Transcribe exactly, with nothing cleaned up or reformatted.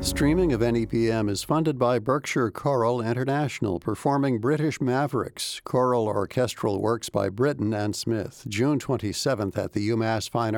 Streaming of N E P M is funded by Berkshire Choral International, performing British Mavericks, choral orchestral works by Britten and Smith, June twenty-seventh at the UMass Fine